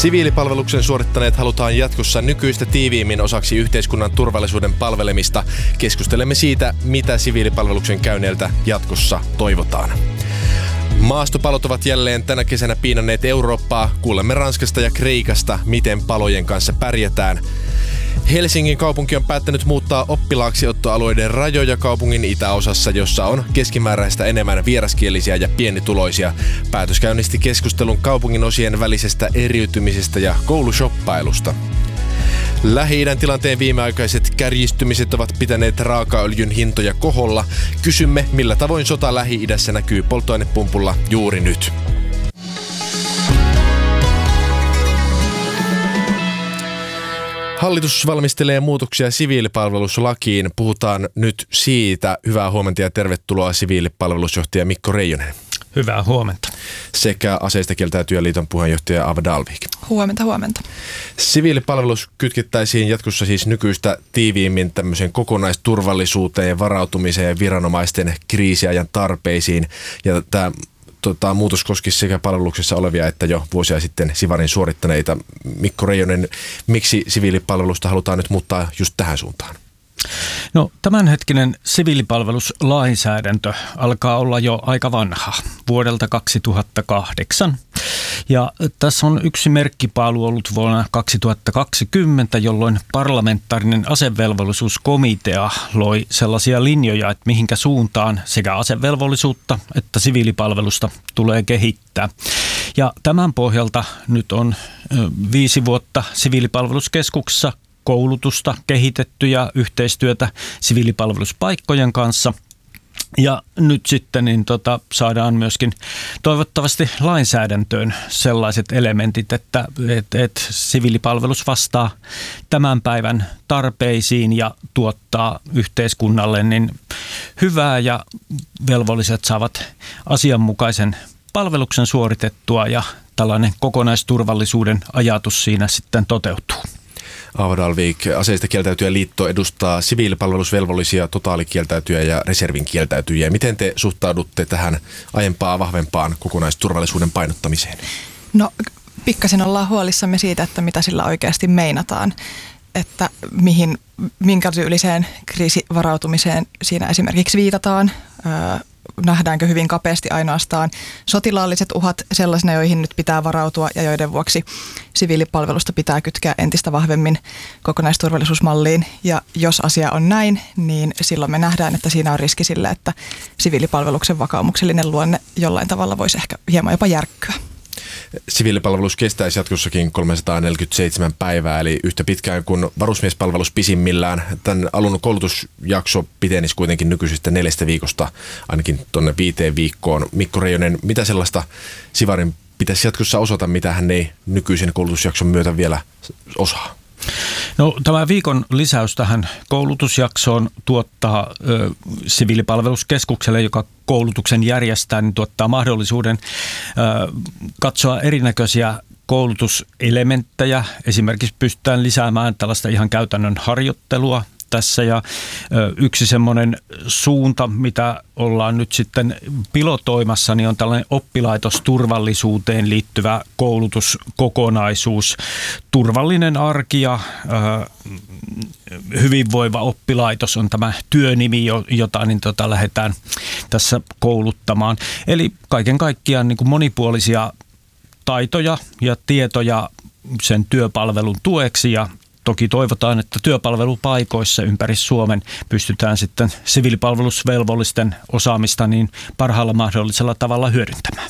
Siviilipalveluksen suorittaneet halutaan jatkossa nykyistä tiiviimmin osaksi yhteiskunnan turvallisuuden palvelemista. Keskustelemme siitä, mitä siviilipalveluksen käyneiltä jatkossa toivotaan. Maastopalot ovat jälleen tänä kesänä piinanneet Eurooppaa. Kuulemme Ranskasta ja Kreikasta, miten palojen kanssa pärjätään. Helsingin kaupunki on päättänyt muuttaa oppilaaksiottoalueiden rajoja kaupungin itäosassa, jossa on keskimääräistä enemmän vieraskielisiä ja pienituloisia. Päätös käynnisti keskustelun kaupungin osien välisestä eriytymisestä ja koulushopailusta. Lähi-idän tilanteen viimeaikaiset kärjistymiset ovat pitäneet raakaöljyn hintoja koholla. Kysymme, millä tavoin sota Lähi-idässä näkyy polttoainepumpulla juuri nyt. Hallitus valmistelee muutoksia siviilipalveluslakiin. Puhutaan nyt siitä. Hyvää huomenta ja tervetuloa siviilipalvelusjohtaja Mikko Reijonen. Hyvää huomenta. Sekä Aseista kieltäytyjien liiton puheenjohtaja Ava Dalvik. Huomenta. Siviilipalvelus kytkettäisiin jatkossa siis nykyistä tiiviimmin tämmöiseen kokonaisturvallisuuteen ja varautumiseen ja viranomaisten kriisiajan tarpeisiin. Ja tämä muutos koskisi sekä palveluksessa olevia että jo vuosia sitten Sivarin suorittaneita. Mikko Reijonen, miksi siviilipalvelusta halutaan nyt muuttaa just tähän suuntaan? No, tämänhetkinen siviilipalveluslainsäädäntö alkaa olla jo aika vanha, vuodelta 2008. Ja tässä on yksi merkkipaalu ollut vuonna 2020, jolloin parlamentaarinen asevelvollisuuskomitea loi sellaisia linjoja, että mihinkä suuntaan sekä asevelvollisuutta että siviilipalvelusta tulee kehittää. Ja tämän pohjalta nyt on 5 vuotta siviilipalveluskeskuksessa koulutusta kehitetty ja yhteistyötä siviilipalveluspaikkojen kanssa. Ja nyt sitten saadaan myöskin toivottavasti lainsäädäntöön sellaiset elementit, että siviilipalvelus vastaa tämän päivän tarpeisiin ja tuottaa yhteiskunnalle niin hyvää ja velvolliset saavat asianmukaisen palveluksen suoritettua ja tällainen kokonaisturvallisuuden ajatus siinä sitten toteutuu. Ava Dalvik, Aseista kieltäytyjien liitto edustaa siviilipalvelusvelvollisia, totaalikieltäytyjä ja reservin kieltäytyjiä. Miten te suhtaudutte tähän aiempaa vahvempaan kokonaisturvallisuuden painottamiseen? No, pikkasen ollaan huolissamme siitä, että mitä sillä oikeasti meinataan. Että minkä tyyliseen kriisivarautumiseen siinä esimerkiksi viitataan. Nähdäänkö hyvin kapeasti ainoastaan sotilaalliset uhat sellaisina, joihin nyt pitää varautua ja joiden vuoksi siviilipalvelusta pitää kytkeä entistä vahvemmin kokonaisturvallisuusmalliin. Ja jos asia on näin, niin silloin me nähdään, että siinä on riski sille, että siviilipalveluksen vakaumuksellinen luonne jollain tavalla voisi ehkä hieman jopa järkkyä. Siviilipalvelus kestäisi jatkossakin 347 päivää, eli yhtä pitkään kuin varusmiespalvelus pisimmillään. Tämän alun koulutusjakso pitenisi kuitenkin nykyisestä 4 viikosta ainakin tuonne 5 viikkoon. Mikko Reijonen, mitä sellaista Sivarin pitäisi jatkossa osata, mitä hän ei nykyisen koulutusjakson myötä vielä osaa? No, tämä viikon lisäys tähän koulutusjaksoon tuottaa siviilipalveluskeskukselle, joka koulutuksen järjestää, niin tuottaa mahdollisuuden katsoa erinäköisiä koulutuselementtejä. Esimerkiksi pystytään lisäämään tällaista ihan käytännön harjoittelua tässä ja yksi semmoinen suunta, mitä ollaan nyt sitten pilotoimassa, niin on tällainen oppilaitosturvallisuuteen liittyvä koulutuskokonaisuus. Turvallinen arki ja hyvinvoiva oppilaitos on tämä työnimi, jota lähdetään tässä kouluttamaan. Eli kaiken kaikkiaan niin kuin monipuolisia taitoja ja tietoja sen työpalvelun tueksi ja toki toivotaan, että työpalvelupaikoissa ympäri Suomen pystytään sitten siviilipalvelusvelvollisten osaamista niin parhaalla mahdollisella tavalla hyödyntämään.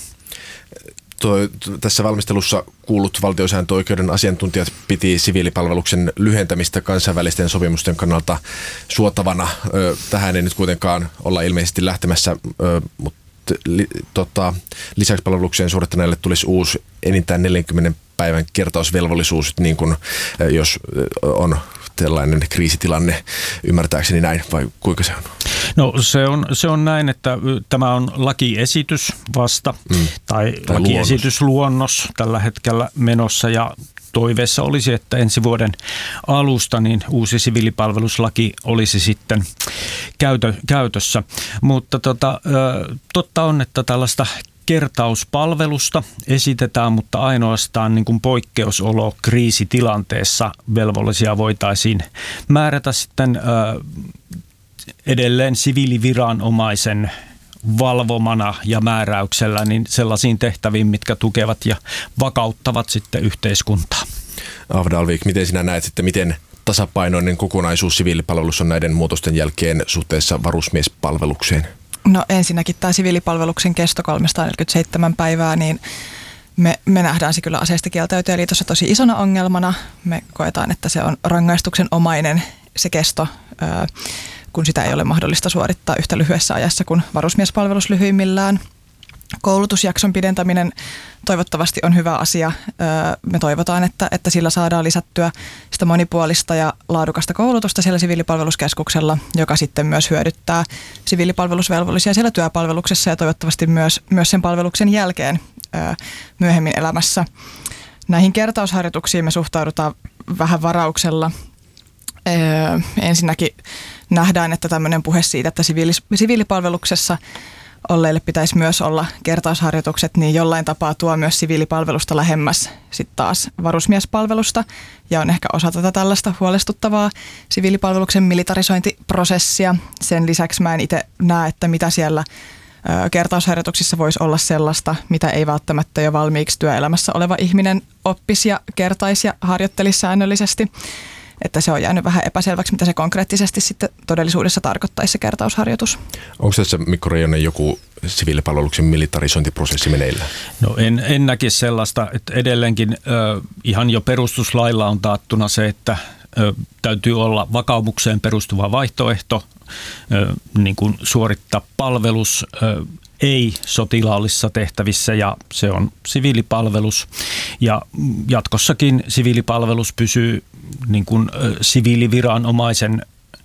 Tässä valmistelussa kuullut valtiosääntöoikeuden asiantuntijat piti siviilipalveluksen lyhentämistä kansainvälisten sopimusten kannalta suotavana. Tähän ei nyt kuitenkaan olla ilmeisesti lähtemässä, mutta lisäksi palvelukseen suorittaneille tulisi uusi enintään 40 päivän kertausvelvollisuus, niin kuin jos on tällainen kriisitilanne, ymmärtääkseni näin, vai kuinka se on? No se on näin, että tämä on lakiesitys vasta, tai lakiesitysluonnos tällä hetkellä menossa, ja toiveessa olisi, että ensi vuoden alusta niin uusi siviilipalveluslaki olisi sitten käytössä. Mutta totta on, että tällaista kertauspalvelusta esitetään, mutta ainoastaan niin kuin poikkeusolo kriisitilanteessa velvollisia voitaisiin määrätä sitten edelleen siviiliviranomaisen valvomana ja määräyksellä niin sellaisiin tehtäviin, mitkä tukevat ja vakauttavat sitten yhteiskuntaa. Avda Alvik, miten sinä näet sitten, miten tasapainoinen kokonaisuus siviilipalvelus on näiden muutosten jälkeen suhteessa varusmiespalvelukseen? No ensinnäkin tämä siviilipalveluksen kesto 347 päivää, niin me nähdään se kyllä Aseistakieltäytyjäliitossa tosi isona ongelmana. Me koetaan, että se on rangaistuksen omainen se kesto, kun sitä ei ole mahdollista suorittaa yhtä lyhyessä ajassa kuin varusmiespalvelus lyhyimmillään. Koulutusjakson pidentäminen toivottavasti on hyvä asia. Me toivotaan, että sillä saadaan lisättyä sitä monipuolista ja laadukasta koulutusta siellä siviilipalveluskeskuksella, joka sitten myös hyödyttää siviilipalvelusvelvollisia siellä työpalveluksessa ja toivottavasti myös sen palveluksen jälkeen myöhemmin elämässä. Näihin kertausharjoituksiin me suhtaudutaan vähän varauksella. Ensinnäkin nähdään, että tämmöinen puhe siitä, että siviilipalveluksessa olleille pitäisi myös olla kertausharjoitukset, niin jollain tapaa tuo myös siviilipalvelusta lähemmäs sitten taas varusmiespalvelusta. Ja on ehkä osa tätä tällaista huolestuttavaa siviilipalveluksen militarisointiprosessia. Sen lisäksi mä en itse näe, että mitä siellä kertausharjoituksissa voisi olla sellaista, mitä ei välttämättä jo valmiiksi työelämässä oleva ihminen oppisi ja kertaisi ja harjoittelisi säännöllisesti. Että se on jäänyt vähän epäselväksi, mitä se konkreettisesti sitten todellisuudessa tarkoittaisi se kertausharjoitus. Onko tässä, Mikko Reijonen, joku siviilipalveluksen militarisointiprosessi meneillä? No en näkisi sellaista, että edelleenkin ihan jo perustuslailla on taattuna se, että täytyy olla vakaumukseen perustuva vaihtoehto, niin kuin suorittaa palvelus ei sotilaallisissa tehtävissä ja se on siviilipalvelus ja jatkossakin siviilipalvelus pysyy niin kuin siviiliviranomaisen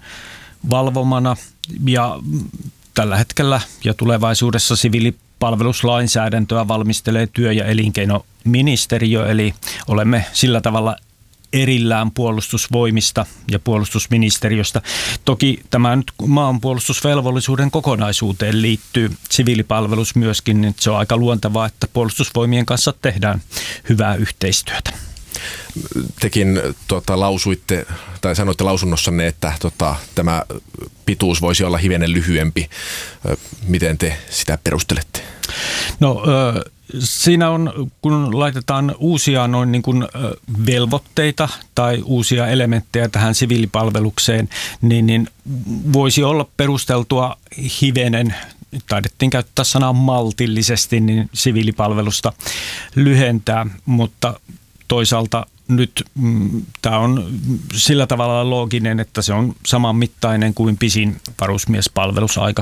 valvomana ja tällä hetkellä ja tulevaisuudessa siviilipalveluslainsäädäntöä valmistelee työ- ja elinkeinoministeriö, eli olemme sillä tavalla erillään puolustusvoimista ja puolustusministeriöstä. Toki tämä nyt maanpuolustusvelvollisuuden kokonaisuuteen liittyy siviilipalvelus myöskin, niin se on aika luontevaa, että puolustusvoimien kanssa tehdään hyvää yhteistyötä. Tekin lausuitte tai sanoitte lausunnossanne, että tämä pituus voisi olla hivenen lyhyempi. Miten te sitä perustelette? No siinä on, kun laitetaan uusia noin niin kuin velvoitteita tai uusia elementtejä tähän siviilipalvelukseen, niin voisi olla perusteltua hivenen, taidettiin käyttää sanaa maltillisesti, niin siviilipalvelusta lyhentää, mutta toisaalta nyt tämä on sillä tavalla looginen, että se on samanmittainen kuin pisin varusmiespalvelusaika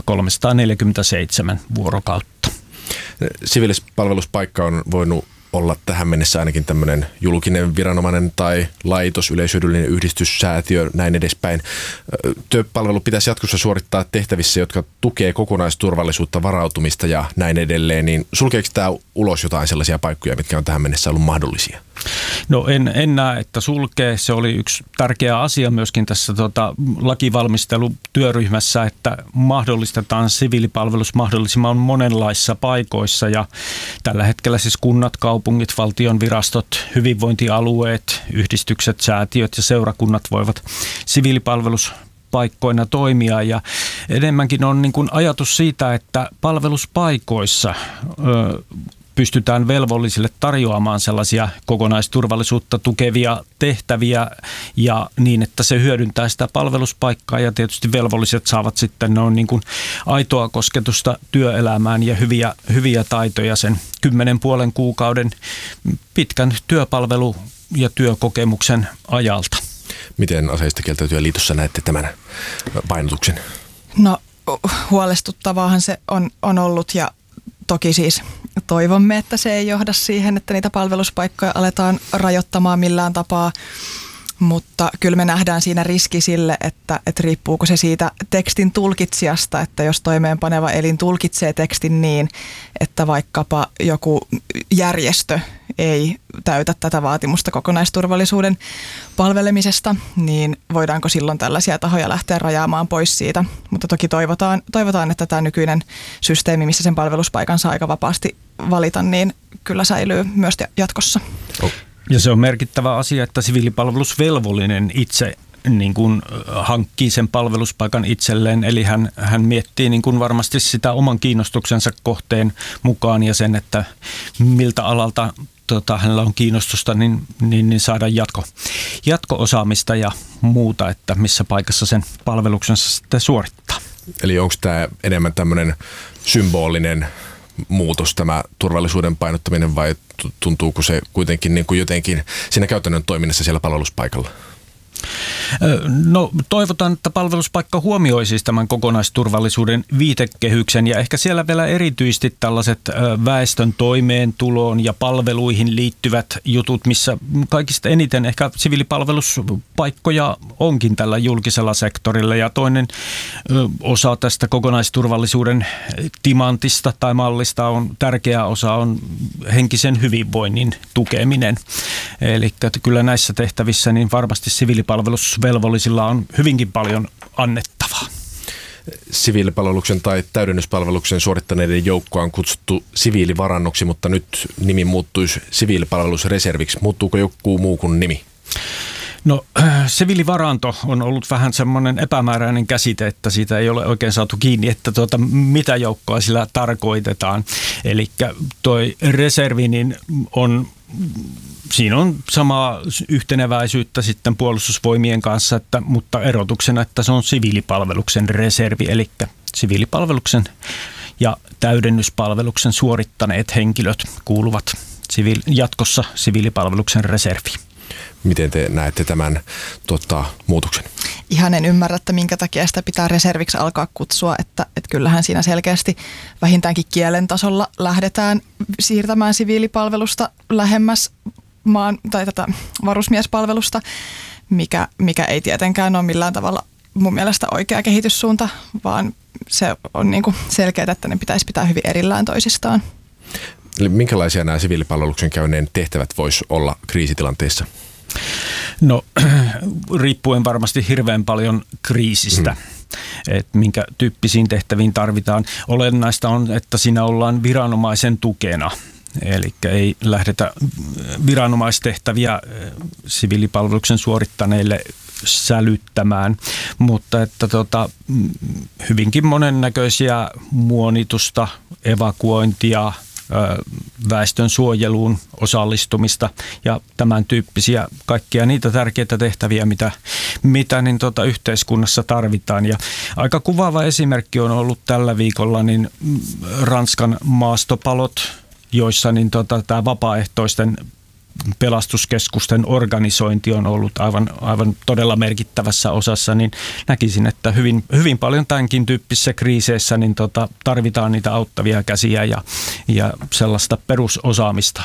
347 vuorokautta. Siviilipalveluspaikka on voinut olla tähän mennessä ainakin tämmöinen julkinen viranomainen tai laitos, yleishyödyllinen yhdistys, säätiö, näin edespäin. Työpalvelu pitäisi jatkossa suorittaa tehtävissä, jotka tukee kokonaisturvallisuutta, varautumista ja näin edelleen. Niin sulkeeko tämä ulos jotain sellaisia paikkoja, mitkä on tähän mennessä ollut mahdollisia? No en näe, että sulkee. Se oli yksi tärkeä asia myöskin tässä lakivalmistelutyöryhmässä, että mahdollistetaan siviilipalvelus mahdollisimman monenlaisissa paikoissa ja tällä hetkellä siis kunnat, kaupungit, valtion virastot, hyvinvointialueet, yhdistykset, säätiöt ja seurakunnat voivat siviilipalveluspaikkoina toimia ja enemmänkin on niin kuin ajatus siitä, että palveluspaikoissa pystytään velvollisille tarjoamaan sellaisia kokonaisturvallisuutta tukevia tehtäviä ja niin, että se hyödyntää sitä palveluspaikkaa ja tietysti velvolliset saavat sitten noin niin kuin aitoa kosketusta työelämään ja hyviä taitoja sen 10,5 kuukauden pitkän työpalvelu- ja työkokemuksen ajalta. Miten Aseistakieltäytyjäliitossa näette tämän painotuksen? No huolestuttavaahan se on ollut ja toki siis toivomme, että se ei johda siihen, että niitä palveluspaikkoja aletaan rajoittamaan millään tapaa. Mutta kyllä me nähdään siinä riski sille, että riippuuko se siitä tekstin tulkitsijasta, että jos toimeenpaneva elin tulkitsee tekstin niin, että vaikkapa joku järjestö ei täytä tätä vaatimusta kokonaisturvallisuuden palvelemisesta, niin voidaanko silloin tällaisia tahoja lähteä rajaamaan pois siitä. Mutta toki toivotaan, että tämä nykyinen systeemi, missä sen palveluspaikan saa aika vapaasti valita, niin kyllä säilyy myös jatkossa. Ja se on merkittävä asia, että siviilipalvelusvelvollinen itse niin kuin hankkii sen palveluspaikan itselleen, eli hän miettii niin kuin varmasti sitä oman kiinnostuksensa kohteen mukaan ja sen, että miltä alalta hänellä on kiinnostusta, niin saada jatko-osaamista ja muuta, että missä paikassa sen palveluksensa sitten suorittaa. Eli onko tämä enemmän tämmöinen symbolinen muutos, tämä turvallisuuden painottaminen, vai tuntuuko se kuitenkin niin kuin jotenkin siinä käytännön toiminnassa siellä palveluspaikalla? No toivotaan, että palveluspaikka huomioi siis tämän kokonaisturvallisuuden viitekehyksen ja ehkä siellä vielä erityisesti tällaiset väestön toimeentuloon ja palveluihin liittyvät jutut, missä kaikista eniten ehkä siviilipalveluspaikkoja onkin tällä julkisella sektorilla ja toinen osa tästä kokonaisturvallisuuden timantista tai mallista on tärkeä osa on henkisen hyvinvoinnin tukeminen. Eli kyllä näissä tehtävissä niin varmasti siviilipalvelusvelvollisilla on hyvinkin paljon annettavaa. Siviilipalveluksen tai täydennyspalveluksen suorittaneiden joukkoa on kutsuttu siviilivarannoksi, mutta nyt nimi muuttuisi siviilipalvelusreserviksi. Muuttuuko joku muu kuin nimi? No siviilivaranto on ollut vähän semmoinen epämääräinen käsite, että siitä ei ole oikein saatu kiinni, että mitä joukkoa sillä tarkoitetaan. Eli toi reservi niin siinä on samaa yhteneväisyyttä sitten puolustusvoimien kanssa, mutta erotuksena, että se on siviilipalveluksen reservi, eli siviilipalveluksen ja täydennyspalveluksen suorittaneet henkilöt kuuluvat jatkossa siviilipalveluksen reserviin. Miten te näette tämän muutoksen? Ihan en ymmärrä, että minkä takia sitä pitää reserviksi alkaa kutsua, että kyllähän siinä selkeästi vähintäänkin kielen tasolla lähdetään siirtämään siviilipalvelusta lähemmäs tätä varusmiespalvelusta, mikä ei tietenkään ole millään tavalla mun mielestä oikea kehityssuunta, vaan se on niin kuin selkeää, että ne pitäisi pitää hyvin erillään toisistaan. Eli minkälaisia nämä siviilipalveluksen käyneen tehtävät voisi olla kriisitilanteissa? No riippuen varmasti hirveän paljon kriisistä, että minkä tyyppisiin tehtäviin tarvitaan. Olennaista on, että siinä ollaan viranomaisen tukena. Eli ei lähdetä viranomaistehtäviä siviilipalveluksen suorittaneille sälyttämään, mutta että hyvinkin monennäköisiä muonitusta, evakuointia, väestön suojeluun osallistumista ja tämän tyyppisiä kaikkia niitä tärkeitä tehtäviä, mitä niin yhteiskunnassa tarvitaan. Ja aika kuvaava esimerkki on ollut tällä viikolla niin Ranskan maastopalot, joissa niin tämä vapaaehtoisten pelastuskeskusten organisointi on ollut aivan todella merkittävässä osassa, niin näkisin, että hyvin paljon tämänkin tyyppisissä kriiseissä niin tarvitaan niitä auttavia käsiä ja sellaista perusosaamista.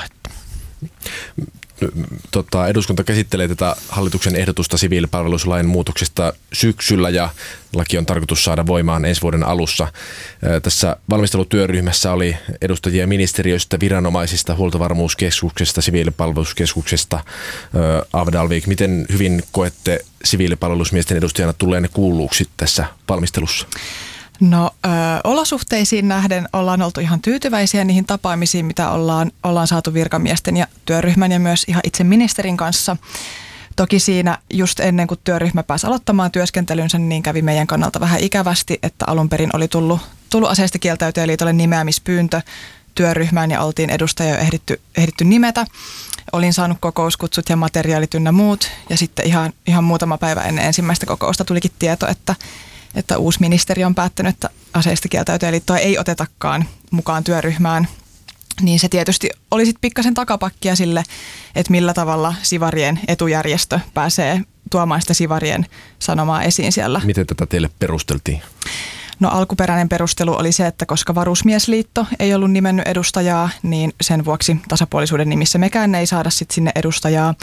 Eduskunta käsittelee tätä hallituksen ehdotusta siviilipalveluslain muutoksesta syksyllä ja laki on tarkoitus saada voimaan ensi vuoden alussa. Tässä valmistelutyöryhmässä oli edustajia ministeriöistä, viranomaisista, huoltovarmuuskeskuksesta, siviilipalveluskeskuksesta. Avdalvik, miten hyvin koette siviilipalvelusmiesten edustajana tulleen kuulluuksi tässä valmistelussa? No olosuhteisiin nähden ollaan oltu ihan tyytyväisiä niihin tapaamisiin, mitä ollaan saatu virkamiesten ja työryhmän ja myös ihan itse ministerin kanssa. Toki siinä just ennen kuin työryhmä pääsi aloittamaan työskentelynsä, niin kävi meidän kannalta vähän ikävästi, että alun perin oli tullut Aseistakieltäytyjäliitolle nimeämispyyntö työryhmään ja oltiin edustajia jo ehditty nimetä. Olin saanut kokouskutsut ja materiaalit ynnä muut ja sitten ihan muutama päivä ennen ensimmäistä kokousta tulikin tieto, että uusi ministeri on päättänyt, että Aseistakieltäytyjäliittoa ei otetakaan mukaan työryhmään, niin se tietysti oli sitten pikkasen takapakkia sille, että millä tavalla Sivarien etujärjestö pääsee tuomaan sitä Sivarien sanomaa esiin siellä. Miten tätä teille perusteltiin? No alkuperäinen perustelu oli se, että koska Varusmiesliitto ei ollut nimennyt edustajaa, niin sen vuoksi tasapuolisuuden nimissä mekään ei saada sitten sinne edustajaa.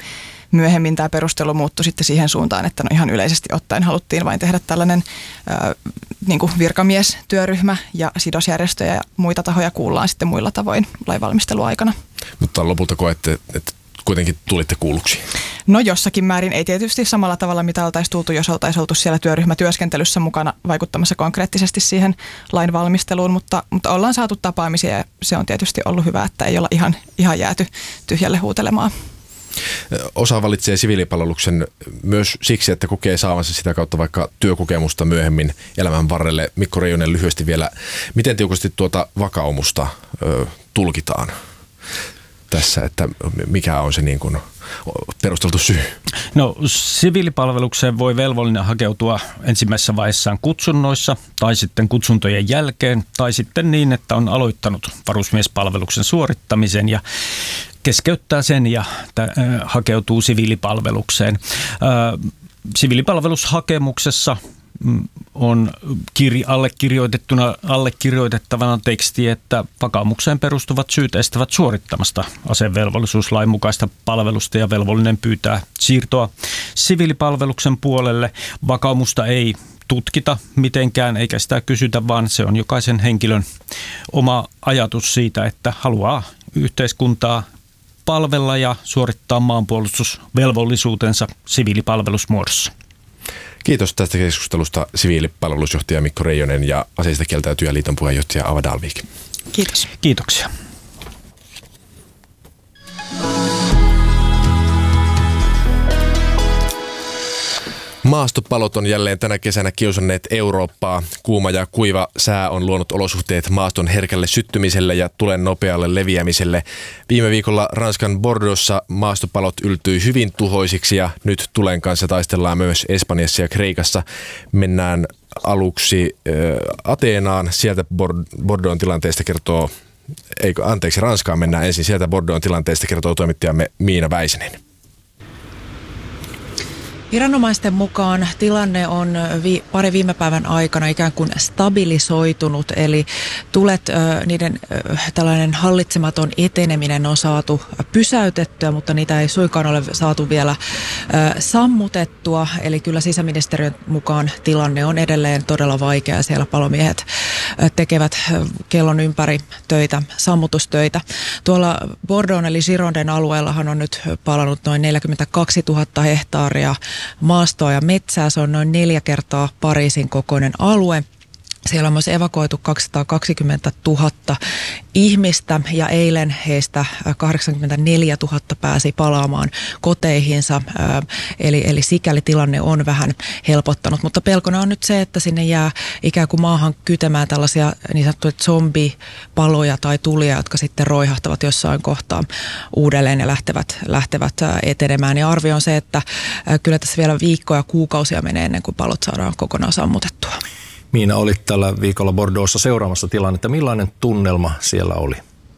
myöhemmin tämä perustelu muuttui sitten siihen suuntaan, että no ihan yleisesti ottaen haluttiin vain tehdä tällainen niin kuin virkamiestyöryhmä ja sidosjärjestöjä ja muita tahoja kuullaan sitten muilla tavoin lainvalmisteluaikana. Mutta lopulta koette, että kuitenkin tulitte kuulluksi? No jossakin määrin, ei tietysti samalla tavalla, mitä oltaisiin tultu, jos oltaisiin oltu siellä työryhmätyöskentelyssä mukana vaikuttamassa konkreettisesti siihen lainvalmisteluun, mutta ollaan saatu tapaamisia ja se on tietysti ollut hyvä, että ei olla ihan jääty tyhjälle huutelemaan. Osa valitsee siviilipalveluksen myös siksi, että kokee saavansa sitä kautta vaikka työkokemusta myöhemmin elämän varrelle. Mikko Reijonen, lyhyesti vielä, miten tiukasti tuota vakaumusta tulkitaan tässä, että mikä on se niin kuin perusteltu syy? No siviilipalvelukseen voi velvollinen hakeutua ensimmäisessä vaiheessaan kutsunnoissa tai sitten kutsuntojen jälkeen tai sitten niin, että on aloittanut varusmiespalveluksen suorittamisen ja keskeyttää sen ja hakeutuu siviilipalvelukseen. Siviilipalvelushakemuksessa on allekirjoitettavana teksti, että vakaumukseen perustuvat syyt estävät suorittamasta asevelvollisuuslain mukaista palvelusta ja velvollinen pyytää siirtoa siviilipalveluksen puolelle. Vakaumusta ei tutkita mitenkään eikä sitä kysytä, vaan se on jokaisen henkilön oma ajatus siitä, että haluaa yhteiskuntaa palvella ja suorittaa maanpuolustusvelvollisuutensa siviilipalvelusmuodossa. Kiitos tästä keskustelusta siviilipalvelusjohtaja Mikko Reijonen ja Aseista kieltäytyjän liiton puheenjohtaja Ava Dalvik. Kiitos. Kiitoksia. Maastopalot on jälleen tänä kesänä kiusanneet Eurooppaa. Kuuma ja kuiva sää on luonut olosuhteet maaston herkälle syttymiselle ja tulen nopealle leviämiselle. Viime viikolla Ranskan Bordeauxssa maastopalot yltyi hyvin tuhoisiksi ja nyt tulen kanssa taistellaan myös Espanjassa ja Kreikassa. Mennään aluksi Ateenaan. Sieltä Bordeauxn tilanteesta Ranskaan mennään ensin. Sieltä Bordeauxn tilanteesta kertoo toimittajamme Miina Väisänen. Viranomaisten mukaan tilanne on pari viime päivän aikana ikään kuin stabilisoitunut, eli niiden tällainen hallitsematon eteneminen on saatu pysäytettyä, mutta niitä ei suinkaan ole saatu vielä sammutettua, eli kyllä sisäministeriön mukaan tilanne on edelleen todella vaikea. Siellä palomiehet tekevät kellon ympäri töitä, sammutustöitä. Tuolla Bordeauxn eli Gironden alueellahan on nyt palannut noin 42 000 hehtaaria maastoa ja metsää. Se on noin 4 kertaa Pariisin kokoinen alue. Siellä on myös evakuoitu 220 000 ihmistä ja eilen heistä 84 000 pääsi palaamaan koteihinsa. Eli sikäli tilanne on vähän helpottanut, mutta pelkona on nyt se, että sinne jää ikään kuin maahan kytemään tällaisia niin sanottuja zombipaloja tai tulia, jotka sitten roihahtavat jossain kohtaa uudelleen ja lähtevät etenemään. Ja arvio on se, että kyllä tässä vielä viikkoja ja kuukausia menee ennen kuin palot saadaan kokonaan sammutettua. Miina, olit tällä viikolla Bordeauxssa seuraamassa tilannetta. Millainen tunnelma siellä oli?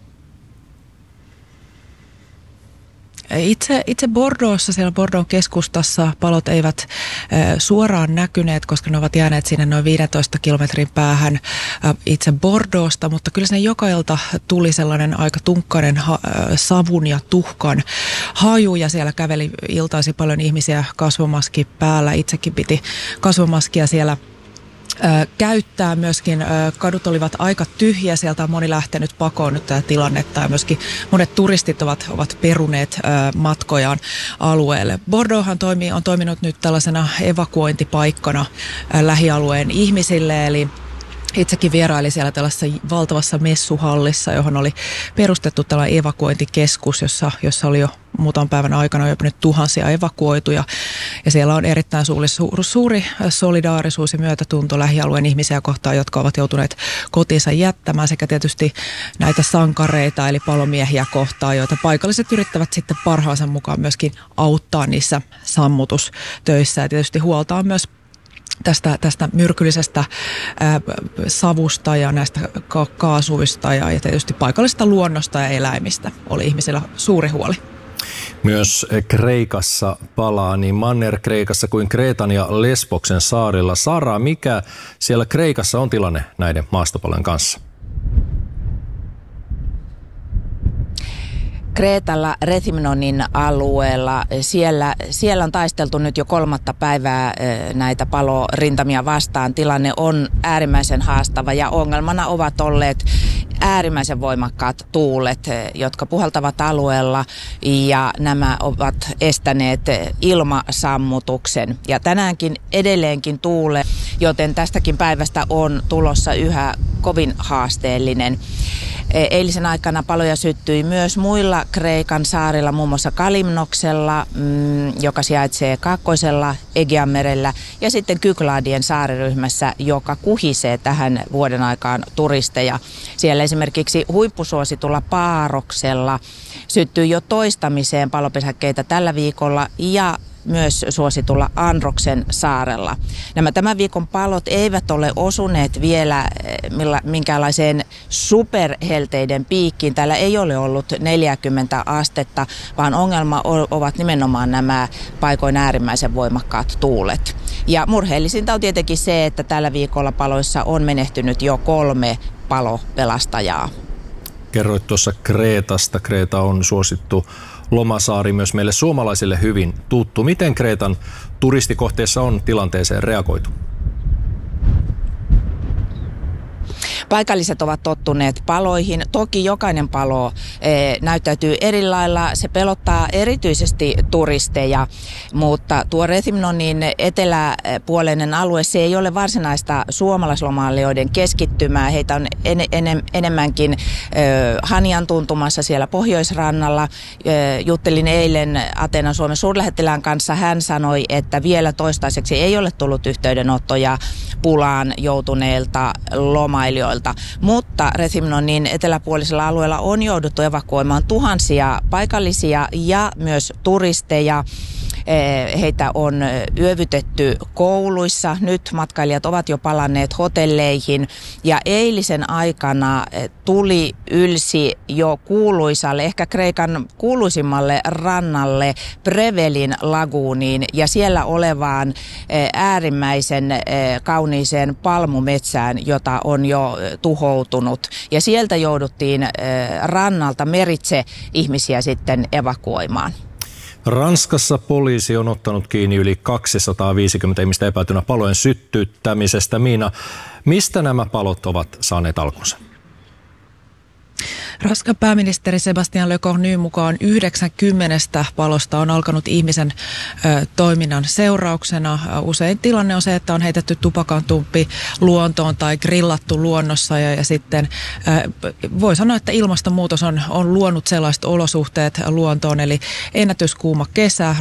Itse Bordeauxssa, siellä Bordeauxn keskustassa palot eivät suoraan näkyneet, koska ne ovat jääneet sinne noin 15 kilometrin päähän itse Bordeauxsta, mutta kyllä sinne joka ilta tuli sellainen aika tunkkainen savun ja tuhkan haju ja siellä käveli iltaisin paljon ihmisiä kasvomaski päällä. Itsekin piti kasvomaskia siellä käyttää. Myöskin kadut olivat aika tyhjiä, sieltä on moni lähtenyt pakoon nyt tätä tilannetta ja myöskin monet turistit ovat peruneet matkojaan alueelle. Bordeauxhan on toiminut nyt tällaisena evakuointipaikkana lähialueen ihmisille, eli itsekin vieraili siellä tällaisessa valtavassa messuhallissa, johon oli perustettu tällainen evakuointikeskus, jossa oli jo muutaman päivän aikana jo nyt tuhansia evakuoituja. Ja siellä on erittäin suuri solidaarisuus ja myötätunto lähialueen ihmisiä kohtaan, jotka ovat joutuneet kotinsa jättämään, sekä tietysti näitä sankareita eli palomiehiä kohtaan, joita paikalliset yrittävät sitten parhaansa mukaan myöskin auttaa niissä sammutustöissä. Ja tietysti huolta on myös tästä myrkyllisestä savusta ja näistä kaasuista ja tietysti paikallisesta luonnosta ja eläimistä oli ihmisillä suuri huoli. Myös Kreikassa palaa niin Manner-Kreikassa kuin Kreetan ja Lesboksen saarilla. Sara, mikä siellä Kreikassa on tilanne näiden maastopalojen kanssa? Kreetalla Rethymnonin alueella. Siellä on taisteltu nyt jo 3. päivää näitä palorintamia vastaan. Tilanne on äärimmäisen haastava ja ongelmana ovat olleet äärimmäisen voimakkaat tuulet, jotka puhaltavat alueella, ja nämä ovat estäneet ilmasammutuksen. Ja tänäänkin edelleenkin tuule, joten tästäkin päivästä on tulossa yhä kovin haasteellinen. Eilisen aikana paloja syttyi myös muilla Kreikan saarilla, muun muassa Kalimnoksella, joka sijaitsee kaakkoisella Egeanmerellä, ja sitten Kykladien saariryhmässä, joka kuhisee tähän vuoden aikaan turisteja. Siellä esimerkiksi huippusuositulla Paaroksella syttyi jo toistamiseen palopesäkkeitä tällä viikolla, ja myös suositulla Androksen saarella. Nämä tämän viikon palot eivät ole osuneet vielä minkäänlaiseen superhelteiden piikkiin. Täällä ei ole ollut 40 astetta, vaan ongelma ovat nimenomaan nämä paikoin äärimmäisen voimakkaat tuulet. Ja murheellisinta on tietenkin se, että tällä viikolla paloissa on menehtynyt jo 3 palopelastajaa. Kerroit tuossa Kreetasta. Kreeta on suosittu lomasaari, myös meille suomalaisille hyvin tuttu. Miten Kreetan turistikohteessa on tilanteeseen reagoitu? Paikalliset ovat tottuneet paloihin. Toki jokainen palo näyttäytyy eri lailla. Se pelottaa erityisesti turisteja, mutta tuo Rethymnonin eteläpuoleinen alue, se ei ole varsinaista suomalaislomailijoiden keskittymää. Heitä on enemmänkin Hanian tuntumassa siellä pohjoisrannalla. Juttelin eilen Ateenan Suomen suurlähettilään kanssa. Hän sanoi, että vielä toistaiseksi ei ole tullut yhteydenottoja pulaan joutuneilta lomailijoilta. Mutta Rethymnonin eteläpuolisella alueella on jouduttu evakuoimaan tuhansia paikallisia ja myös turisteja. Heitä on yövytetty kouluissa. Nyt matkailijat ovat jo palanneet hotelleihin. Ja eilisen aikana tuli ylsi jo kuuluisalle, ehkä Kreikan kuuluisimmalle rannalle, Prevelin laguuniin ja siellä olevaan äärimmäisen kauniiseen palmumetsään, jota on jo tuhoutunut. Ja sieltä jouduttiin rannalta meritse ihmisiä sitten evakuoimaan. Ranskassa poliisi on ottanut kiinni yli 250 ihmistä epäiltynä palojen sytyttämisestä. Miina, mistä nämä palot ovat saaneet alkunsa? Ranskan pääministeri Sébastien Lecornu mukaan 90 palosta on alkanut ihmisen toiminnan seurauksena. Usein tilanne on se, että on heitetty tupakantumppi luontoon tai grillattu luonnossa ja sitten voi sanoa, että ilmastonmuutos on luonut sellaiset olosuhteet luontoon, eli ennätyskuuma kesä,